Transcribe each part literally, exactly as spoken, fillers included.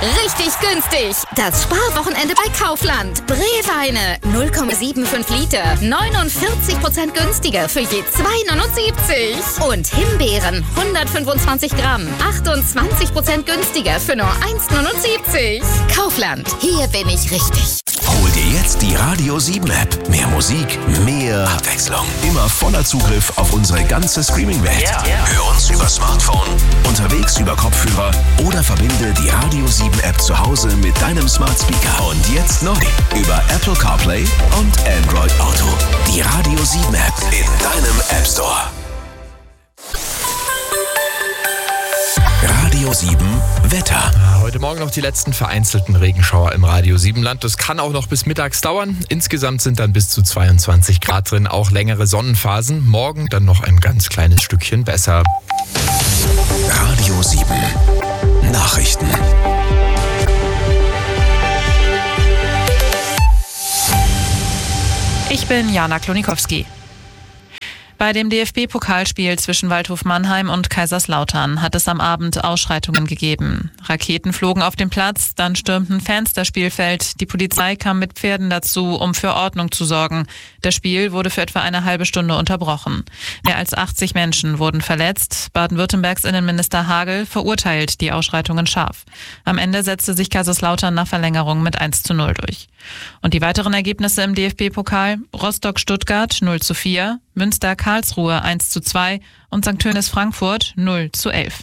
Richtig günstig. Das Sparwochenende bei Kaufland. Brewweine null Komma fünfundsiebzig Liter. neunundvierzig Prozent günstiger für je zwei Komma neunundsiebzig. Und Himbeeren hundertfünfundzwanzig Gramm. achtundzwanzig Prozent günstiger für nur eins Komma neunundsiebzig. Kaufland. Hier bin ich richtig. Hol dir jetzt die Radio sieben App. Mehr Musik, mehr Abwechslung. Immer voller Zugriff auf unsere ganze Streaming-Welt. Yeah, yeah. Hör uns über Smartphone, unterwegs über Kopfhörer oder verbinde die Radio sieben App zu Hause mit deinem Smart Speaker. Und jetzt neu über Apple CarPlay und Android Auto. Die Radio sieben App in deinem App Store. Radio sieben Wetter. Heute Morgen noch die letzten vereinzelten Regenschauer im Radio sieben Land. Das kann auch noch bis mittags dauern. Insgesamt sind dann bis zu zweiundzwanzig Grad drin, auch längere Sonnenphasen. Morgen dann noch ein ganz kleines Stückchen besser. Radio sieben Nachrichten. Ich bin Jana Klonikowski. Bei dem D F B-Pokalspiel zwischen Waldhof Mannheim und Kaiserslautern hat es am Abend Ausschreitungen gegeben. Raketen flogen auf den Platz, dann stürmten Fans das Spielfeld. Die Polizei kam mit Pferden dazu, um für Ordnung zu sorgen. Das Spiel wurde für etwa eine halbe Stunde unterbrochen. Mehr als achtzig Menschen wurden verletzt. Baden-Württembergs Innenminister Hagel verurteilt die Ausschreitungen scharf. Am Ende setzte sich Kaiserslautern nach Verlängerung mit eins zu null durch. Und die weiteren Ergebnisse im D F B-Pokal: Rostock-Stuttgart null zu vier, Münster-Karlsruhe eins zu zwei und Sankt Tönis-Frankfurt null zu elf.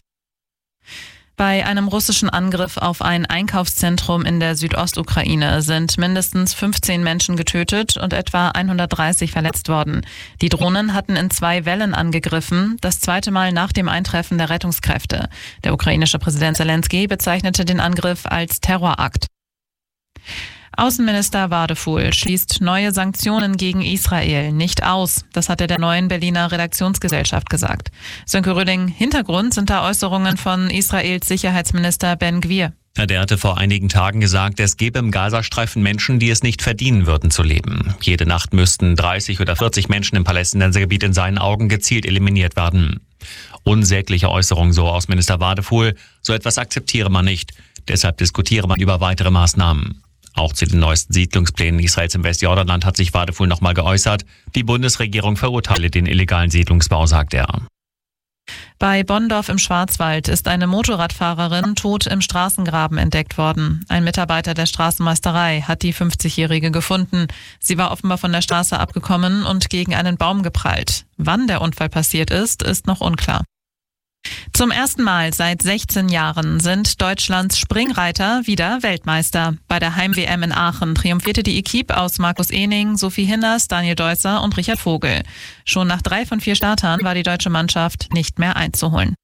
Bei einem russischen Angriff auf ein Einkaufszentrum in der Südostukraine sind mindestens fünfzehn Menschen getötet und etwa hundertdreißig verletzt worden. Die Drohnen hatten in zwei Wellen angegriffen, das zweite Mal nach dem Eintreffen der Rettungskräfte. Der ukrainische Präsident Zelensky bezeichnete den Angriff als Terrorakt. Außenminister Wadefuhl schließt neue Sanktionen gegen Israel nicht aus. Das hat er der neuen Berliner Redaktionsgesellschaft gesagt. Sönke Röding, Hintergrund sind da Äußerungen von Israels Sicherheitsminister Ben Gvir. Der hatte vor einigen Tagen gesagt, es gebe im Gazastreifen Menschen, die es nicht verdienen würden zu leben. Jede Nacht müssten dreißig oder vierzig Menschen im Palästinensergebiet in seinen Augen gezielt eliminiert werden. Unsägliche Äußerung, so Außenminister Wadefuhl. So etwas akzeptiere man nicht. Deshalb diskutiere man über weitere Maßnahmen. Auch zu den neuesten Siedlungsplänen Israels im Westjordanland hat sich Wadefuhl nochmal geäußert. Die Bundesregierung verurteile den illegalen Siedlungsbau, sagt er. Bei Bonndorf im Schwarzwald ist eine Motorradfahrerin tot im Straßengraben entdeckt worden. Ein Mitarbeiter der Straßenmeisterei hat die fünfzigjährige gefunden. Sie war offenbar von der Straße abgekommen und gegen einen Baum geprallt. Wann der Unfall passiert ist, ist noch unklar. Zum ersten Mal seit sechzehn Jahren sind Deutschlands Springreiter wieder Weltmeister. Bei der Heim-W M in Aachen triumphierte die Equipe aus Markus Ehning, Sophie Hinners, Daniel Deusser und Richard Vogel. Schon nach drei von vier Startern war die deutsche Mannschaft nicht mehr einzuholen.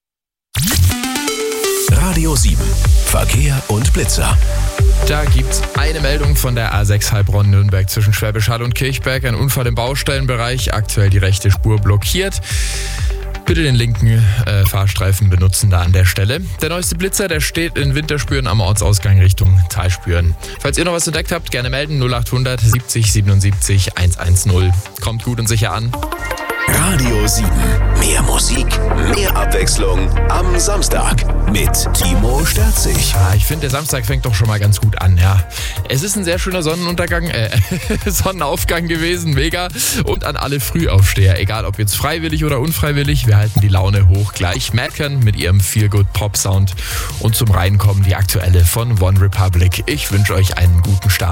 Radio sieben Verkehr und Blitzer. Da gibt's eine Meldung von der A sechs Heilbronn-Nürnberg zwischen Schwäbisch Hall und Kirchberg. Ein Unfall im Baustellenbereich, aktuell die rechte Spur blockiert. Bitte den linken äh, Fahrstreifen benutzen da an der Stelle. Der neueste Blitzer, der steht in Winterspüren am Ortsausgang Richtung Talspüren. Falls ihr noch was entdeckt habt, gerne melden. null achthundert siebzig siebenundsiebzig hundertzehn. Kommt gut und sicher an. Radio sieben. Mehr Musik, mehr Abwechslung am Samstag mit Timo Sterzig. Ja, ich finde, der Samstag fängt doch schon mal ganz gut an, ja. Es ist ein sehr schöner Sonnenuntergang, äh, Sonnenaufgang gewesen, mega. Und an alle Frühaufsteher, egal ob jetzt freiwillig oder unfreiwillig, wir halten die Laune hoch. Gleich Madcon mit ihrem Feel-Good-Pop-Sound und zum Reinkommen die aktuelle von One Republic. Ich wünsche euch einen guten Start.